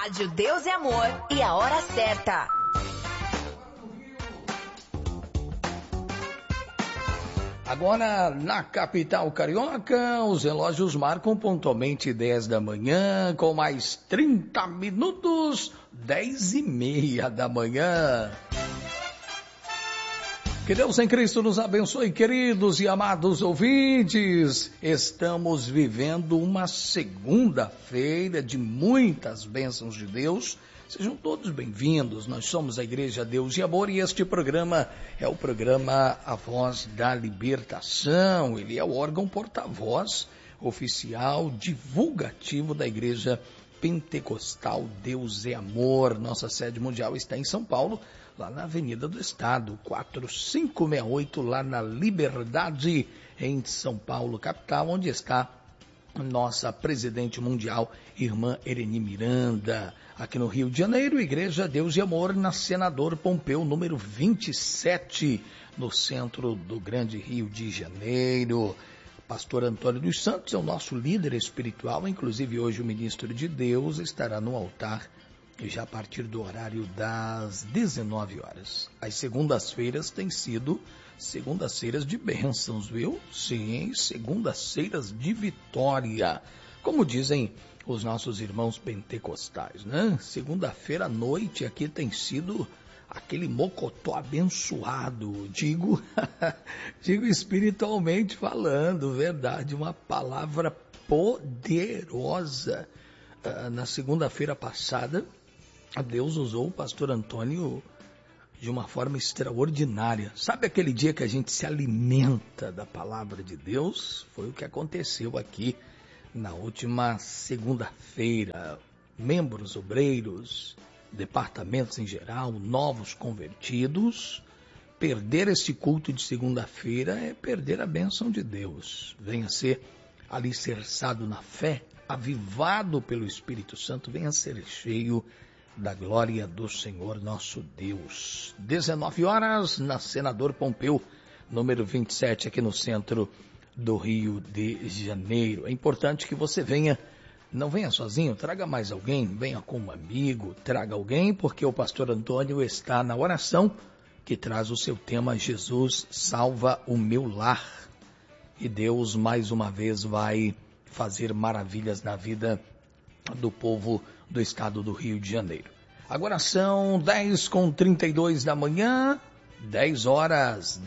Rádio Deus e Amor e a hora certa. Agora, na capital carioca, os relógios marcam pontualmente 10 da manhã, com mais 30 minutos, 10:30 da manhã. Que Deus em Cristo nos abençoe, queridos e amados ouvintes. Estamos vivendo uma segunda-feira de muitas bênçãos de Deus. Sejam todos bem-vindos. Nós somos a Igreja Deus e Amor e este programa é o programa A Voz da Libertação. Ele é o órgão porta-voz oficial divulgativo da Igreja Pentecostal Deus e Amor. Nossa sede mundial está em São Paulo, lá na Avenida do Estado, 4568, lá na Liberdade, em São Paulo, capital, onde está nossa presidente mundial, irmã Ereni Miranda. Aqui no Rio de Janeiro, Igreja Deus e Amor, na Senador Pompeu, número 27, no centro do grande Rio de Janeiro. Pastor Antônio dos Santos é o nosso líder espiritual, inclusive hoje o ministro de Deus estará no altar já a partir do horário das 19 horas. As segundas-feiras têm sido segundas-feiras de bênçãos, viu? Sim, segundas-feiras de vitória. Como dizem os nossos irmãos pentecostais, né? Segunda-feira à noite aqui tem sido aquele mocotó abençoado, digo espiritualmente falando, verdade, uma palavra poderosa. Na segunda-feira passada, Deus usou o pastor Antônio de uma forma extraordinária. Sabe aquele dia que a gente se alimenta da palavra de Deus? Foi o que aconteceu aqui na última segunda-feira. Membros, obreiros, departamentos em geral, novos convertidos. Perder este culto de segunda-feira é perder a bênção de Deus. Venha ser alicerçado na fé, avivado pelo Espírito Santo, venha ser cheio da glória do Senhor nosso Deus. 19 horas na Senador Pompeu, número 27, aqui no centro do Rio de Janeiro. É importante que você venha, não venha sozinho, traga mais alguém, venha com um amigo, traga alguém, porque o pastor Antônio está na oração que traz o seu tema Jesus salva o meu lar. E Deus mais uma vez vai fazer maravilhas na vida do povo do estado do Rio de Janeiro. Agora são 10:32 da manhã, 10 horas,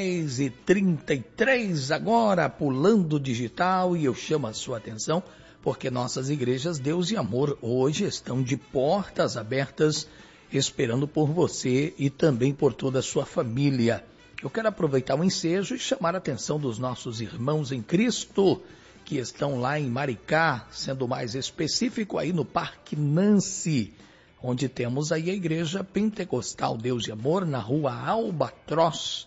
10:33 agora, pulando digital, e eu chamo a sua atenção porque nossas igrejas Deus e Amor hoje estão de portas abertas, esperando por você e também por toda a sua família. Eu quero aproveitar o ensejo e chamar a atenção dos nossos irmãos em Cristo, que estão lá em Maricá, sendo mais específico aí no Parque Nancy, onde temos aí a Igreja Pentecostal Deus e Amor, na rua Albatroz,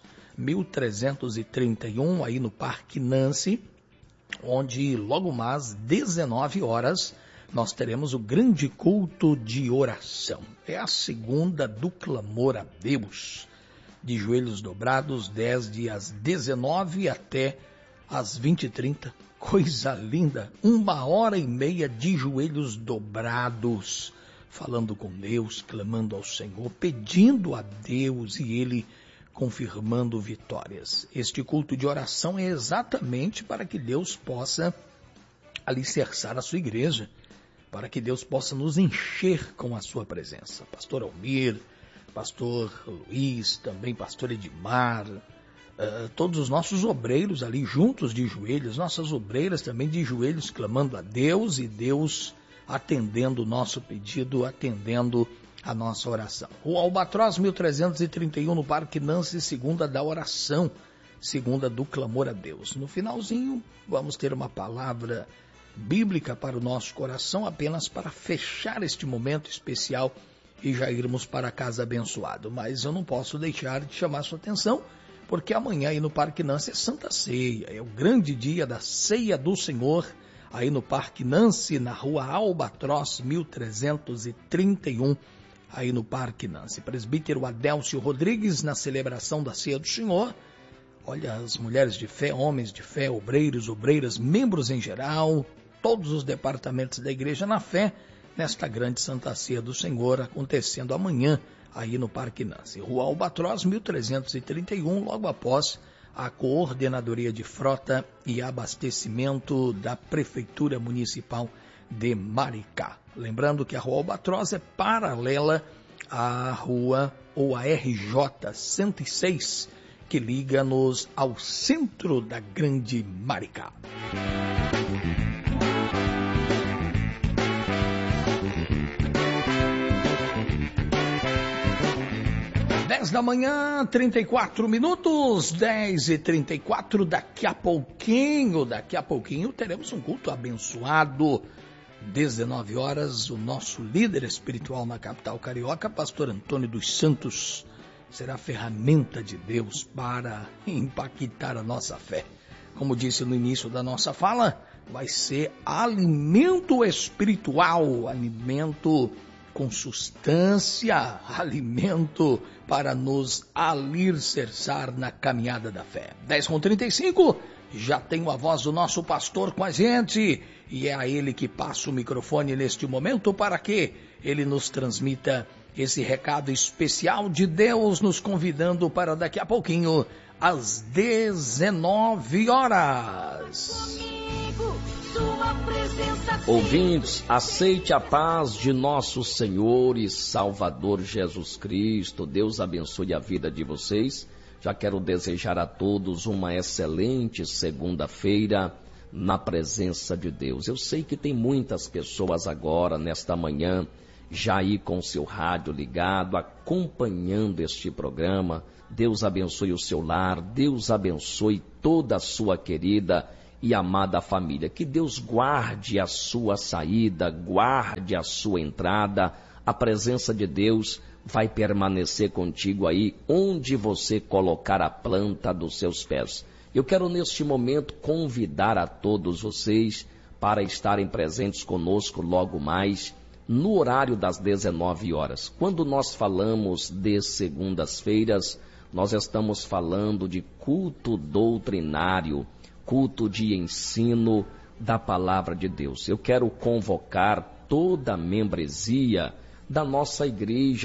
1331, aí no Parque Nancy, onde logo mais 19 horas nós teremos o grande culto de oração. É a segunda do clamor a Deus, de joelhos dobrados, desde as 19 até as 20h30. Coisa linda, 1h30 de joelhos dobrados, falando com Deus, clamando ao Senhor, pedindo a Deus e Ele confirmando vitórias. Este culto de oração é exatamente para que Deus possa alicerçar a sua igreja, para que Deus possa nos encher com a sua presença. Pastor Almir, pastor Luiz, também pastor Edmar, todos os nossos obreiros ali juntos de joelhos, nossas obreiras também de joelhos, clamando a Deus e Deus atendendo o nosso pedido, atendendo a nossa oração. O Albatroz 1331 no Parque Nancy, segunda da oração, segunda do clamor a Deus. No finalzinho vamos ter uma palavra bíblica para o nosso coração, apenas para fechar este momento especial e já irmos para casa abençoado. Mas eu não posso deixar de chamar sua atenção, porque amanhã aí no Parque Nancy é Santa Ceia, é o grande dia da Ceia do Senhor, aí no Parque Nancy, na rua Albatroz, 1331, aí no Parque Nancy. Presbítero Adélcio Rodrigues, na celebração da Ceia do Senhor. Olha, as mulheres de fé, homens de fé, obreiros, obreiras, membros em geral, todos os departamentos da igreja na fé, nesta grande Santa Ceia do Senhor, acontecendo amanhã aí no Parque Nancy. Rua Albatroz, 1331, logo após a Coordenadoria de Frota e Abastecimento da Prefeitura Municipal de Maricá. Lembrando que a Rua Albatroz é paralela à rua ou à RJ 106, que liga-nos ao centro da Grande Maricá. 10 da manhã, 34 minutos, 10h34, daqui a pouquinho teremos um culto abençoado. 19 horas, o nosso líder espiritual na capital carioca, pastor Antônio dos Santos, será ferramenta de Deus para impactar a nossa fé. Como disse no início da nossa fala, vai ser alimento espiritual, alimento com substância, alimento para nos alicerçar na caminhada da fé. 10h35, já tenho a voz do nosso pastor com a gente, e é a ele que passo o microfone neste momento para que ele nos transmita esse recado especial de Deus, nos convidando para daqui a pouquinho, às 19 horas. Ouvintes, aceite a paz de nosso Senhor e Salvador Jesus Cristo. Deus abençoe a vida de vocês. Já quero desejar a todos uma excelente segunda-feira na presença de Deus. Eu sei que tem muitas pessoas agora, nesta manhã, já aí com o seu rádio ligado, acompanhando este programa. Deus abençoe o seu lar, Deus abençoe toda a sua querida e amada família. Que Deus guarde a sua saída, guarde a sua entrada. A presença de Deus vai permanecer contigo aí, onde você colocar a planta dos seus pés. Eu quero neste momento convidar a todos vocês para estarem presentes conosco logo mais, no horário das 19 horas. Quando nós falamos de segundas-feiras, nós estamos falando de culto doutrinário, culto de ensino da palavra de Deus. Eu quero convocar toda a membresia da nossa igreja